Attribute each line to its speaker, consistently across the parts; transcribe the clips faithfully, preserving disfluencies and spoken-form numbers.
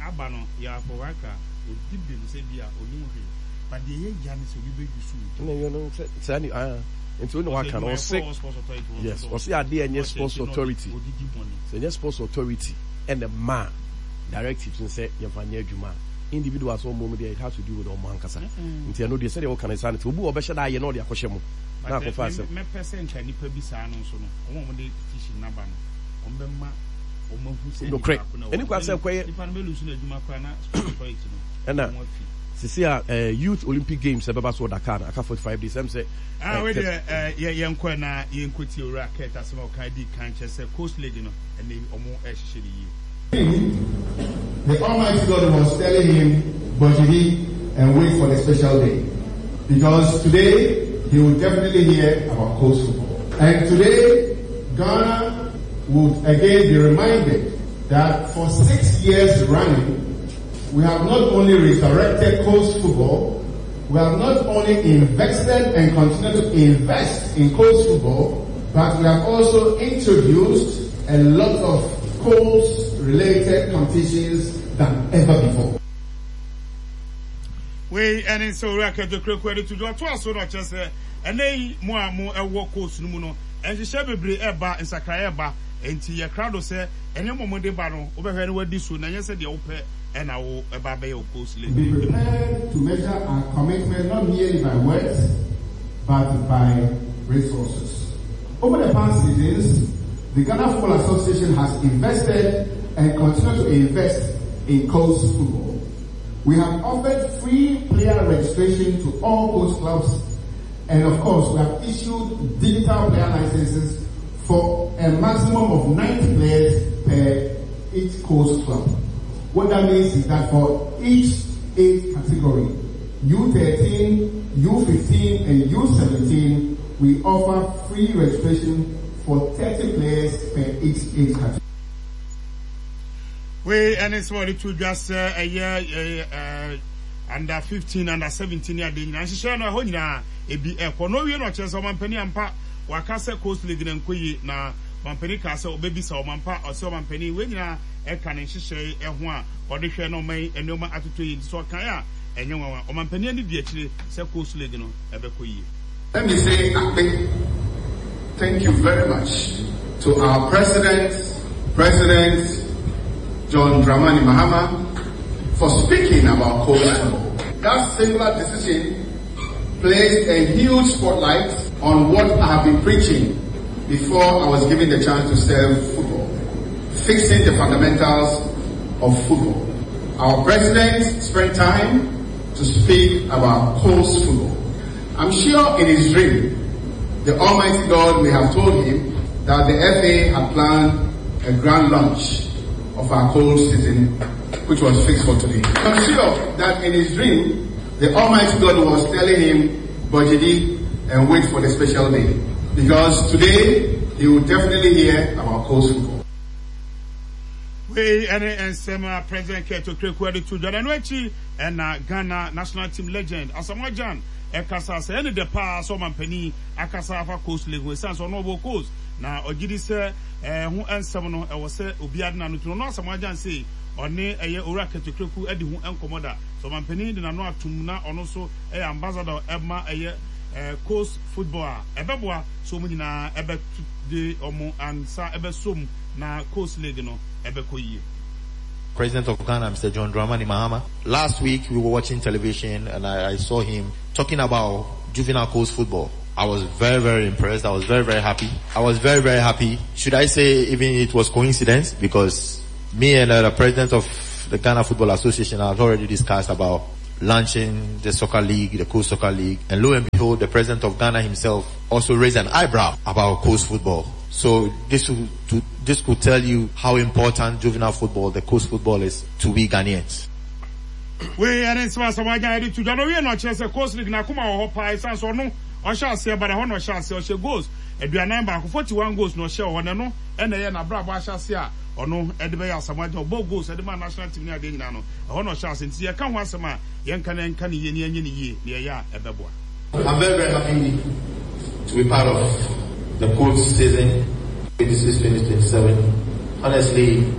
Speaker 1: abano ya for waka o dibim se bia onu hwe but the ye jan so we be use
Speaker 2: no you know say ah into no waka no say yes o say ade enye sports authority say enye sports authority and the man directives say yemfanya adwuma individuals so moment it has to do with all man kasa nti no dey say dey can say obu obehye da ye no dey akohye mu na ko fa say
Speaker 1: me percent ani pa bi sa no so no omo mo dey teach number no ombe ma omo hu say
Speaker 2: no correct any kwa say kwaye
Speaker 1: ifa no be lusu na adwuma kwa na authority no
Speaker 2: na sisi a youth olympic games ebeba so Dakar aka forty-five days am say
Speaker 1: ah we dey eh ye nkwa na ye nkoti ora keta say o kan di kan che say coast league no and omo e hye di
Speaker 3: The Almighty God was telling him, Bojidi, and wait for the special day. Because today, he will definitely hear about coast football. And today, Ghana would again be reminded that for six years running, we have not only resurrected coast football, we have not only invested and continue to invest in coast football, but we have also introduced a lot of coast-related competitions than ever before.
Speaker 1: We and in so record the credit to do twice so not just and they more more a walk coast no and she shall be eba in Sakrayaba and to your crowd say and your moment de baron over anywhere this one and you said the open and I will about your coast.
Speaker 3: Be prepared to measure our commitment not merely by words but by resources. Over the past seasons, the Ghana Football Association has invested and continues to invest in coast football. We have offered free player registration to all coast clubs, and of course, we have issued digital player licenses for a maximum of ninety players per each coast club. What that means is that for each age category, U thirteen, U fifteen, and U seventeen, we offer free registration for thirty players per each age category.
Speaker 1: We and it's what it just uh, a year uh, under fifteen, under seventeen year day. And she share no honina e bi e ko no we no chese o mampani ampa wakase coast league na nkoyi na mampani ka se obebi sa o mampa o se o mampani we nyina e ka ne hyehyɛ e ho a o de hwɛ no mai enoma atoto yi so kan a enye nwa o mampani ani di akire se coast league no e be koyi.
Speaker 3: Let me say thank you very much to our president, President John Dramani Mahama, for speaking about coast football. That singular decision placed a huge spotlight on what I have been preaching before I was given the chance to serve football, fixing the fundamentals of football. Our president spent time to speak about coast football. I'm sure in his dream, the Almighty God may have told him that the F A had planned a grand launch of our coast season, which was fixed for today. I'm sure that in his dream, the Almighty God was telling him, Bojidi, and wait for the special day. Because today, he will definitely hear about coast football.
Speaker 1: We and and Sema President Keto Krekwedi to Jananuechi and Ghana national team legend Asamoah Gyan Ekasa say any the pass so mampani akasa fa coast league we sense on no coast na ogidi say eh hu ensem no e wo say obiade na no tuno no Asamoah Gyan say one eye ora Keto Kreku adi hu enkomoda so mampani de na no atum na ono so eh ambassador ema eye eh coast football ebeboa so mu nyina ebe de omo ansa ebe som na coast league no ebe koyi.
Speaker 4: President of Ghana, Mister John Dramani Mahama. Last week we were watching television and I, I saw him talking about juvenile coast football. I was very, very impressed. I was very, very happy. I was very, very happy. Should I say even it was coincidence? Because me and uh, the president of the Ghana Football Association had already discussed about launching the soccer league, the Coast Soccer League. And lo and behold, the president of Ghana himself also raised an eyebrow about coast football. So this will, to, this could tell you how important juvenile football, the coast football is to we Ghanaians.
Speaker 1: We are in Asamoah Gyan to Jano we no chese coast league na kuma ho pa isan so no o sha se ba ho no sha se o she goals aduanan ba forty-one goals no she ho ne no e na ye na bra ba sha se a ono e de be Asamoah Gyan bo goals e de ma national team ni ade nyina no ho no sha se nti ye ka ho asema ye nka na nka ne ye ni anye ne ye ne ye ya e beboa.
Speaker 4: I'm very, very happy to be part of the coast season twenty-six twenty twenty-seven. Honestly,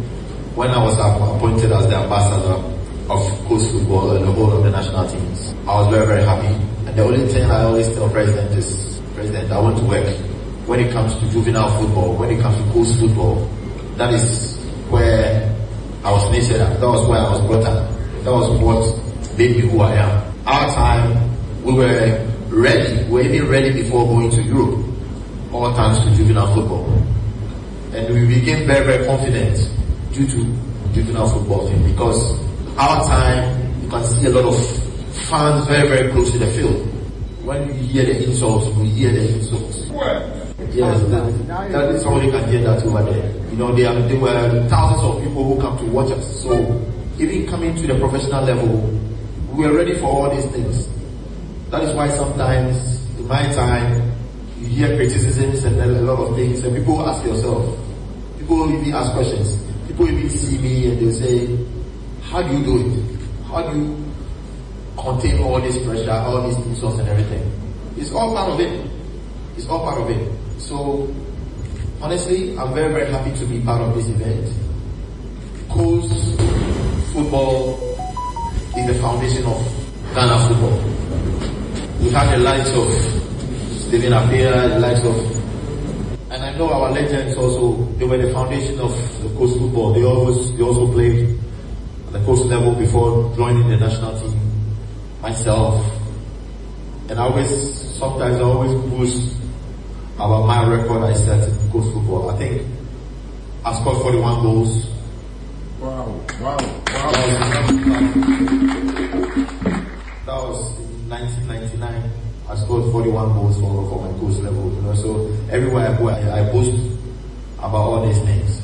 Speaker 4: when I was appointed as the ambassador of coast football and the whole of the national teams, I was very, very happy. And the only thing I always tell President is, President, I want to work when it comes to juvenile football, when it comes to coast football. That is where I was nurtured at. That was where I was brought up. That was what made me who I am. Our time, we were ready. We were even ready before going to Europe, all thanks to juvenile football. And we became very, very confident due to juvenile football team, because our time, you can see a lot of fans very, very close to the field. When you hear the insults, we hear the insults. Yes, that, that somebody can hear that over there. You know, there, there were thousands of people who come to watch us. So even coming to the professional level, we were ready for all these things. That is why sometimes, in my time, you hear criticisms and a lot of things, and people ask yourself, people even ask questions. People even see me and they say, how do you do it? How do you contain all this pressure, all these insults and everything? It's all part of it. It's all part of it. So, honestly, I'm very, very happy to be part of this event. Coast football is the foundation of Ghana football. We have the likes of Stephen Appiah, the likes of, and I know our legends also, they were the foundation of the coast football. They always, they also played at the coast level before joining the national team. Myself, and I always, sometimes I always boost about my record I set in coast football. I think I scored forty-one goals.
Speaker 3: Wow, wow, wow.
Speaker 4: That was in nineteen ninety-nine. I scored forty-one goals for, for my coast level. You know, so everywhere I go, I, I boast about all these things.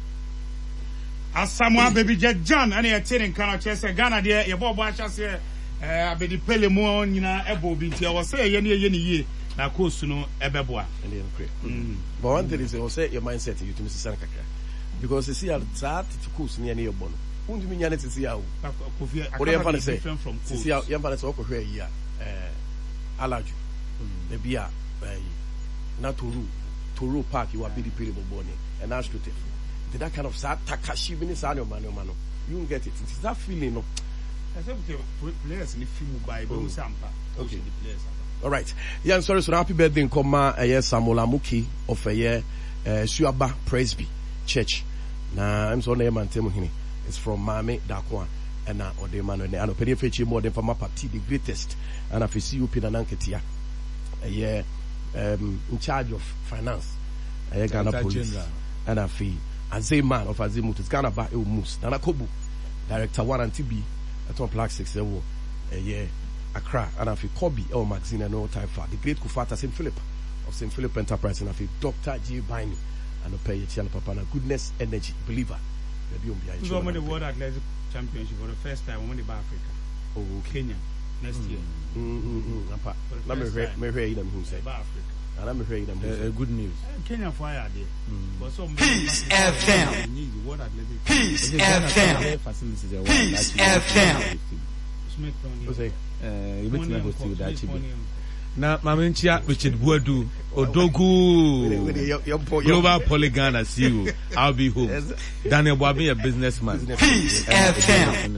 Speaker 1: As someone baby Jet John, and you're telling Ghana, Chester, Ghana, dear, your Bob Watchers here, uh, be the Pelemon, you know, Ebo Binti, I was saying, Yenny, Yenny, ye, now coast to know Ebeboa. And then,
Speaker 2: but one thing is, I'll say your mindset, you to Mister Sanka, because you see, I'll start to coast near your bone. Who do you mean, to see how? What do you say from see how young parents walk away here? Alaju, the beer, not Turu, Turu Park, you are Billy Pillable Bonnie, and ask you that kind of sad Takashi Vinisano Mano Mano. You won't get it. It's that feeling of
Speaker 1: players in the film by Sampa. Okay, the players.
Speaker 2: All right. Yeah, I'm sorry, so happy birthday in Koma, a year Samola Muki of a year Suaba Presby Church. Now, I'm sorry, man, Temuhini. It's from Mame Dakwa. And now, or the man, and I pay fetch more than for my party, the greatest. And if you see you, Pinananketia, a year um, in charge of finance, a year Ghana police, and I feel as a man of Azimut, it's Ghana by El Mus, Nana Kobu, director one and T B, at on Plastics, a year Accra, and I feel Kobe, El Magazine, and all type for the great Kufata Saint Philip of Saint Philip Enterprise, and I feel Doctor G. Biney, and a pay Chiana Papa, goodness, energy, believer.
Speaker 1: You won the World Athletic Championship for the first time when the Africa. Oh, Kenya next year.
Speaker 2: Let me hear them who say Africa. And I'm hearing them good news.
Speaker 1: Kenya fire there.
Speaker 5: Peace F M. Peace F M. Peace F M.
Speaker 2: What's say?
Speaker 6: You bet me go to that. Na mamenchia Richard Buadu Odogu Global Polygana C E O. I'll be home. Daniel Boabi, a businessman.
Speaker 5: Peace F M.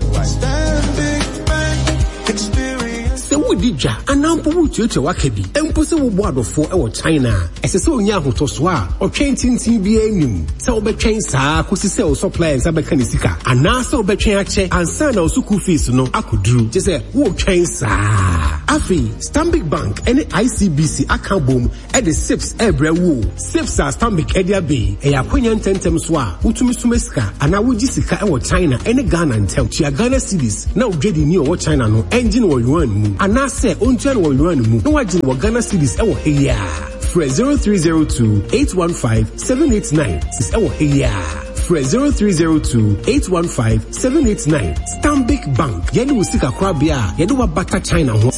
Speaker 7: Se wodi dwa anampo wutuetu wakebi empo se wo boadofo e wo China ese se onya ahotoso a otwen tintin bi anim se wo betwen saa kosi se wo suppliers abeka ne sika ana se wo betwen ache ansa na osuku fees no akoduru je se wo twen saa afi Stanbic Bank ene I C B C account bom e de sips ebre wo sips a Stanbic edia be e yakonya ntentem so a wotumi suma sika ana wogi sika e wo China ene Ghana ntem tia Ghana cedis na odwedi ni wo China no engine wo yuan mu ana se ontuan wo yuan mu no wagye wo Ghana cedis e wo heya fresh zero three zero two eight one five seven eight nine sis e wo heya fresh zero three zero two eight one five seven eight nine Stanbic Bank yede wo sika kwabia yede wa bata China ho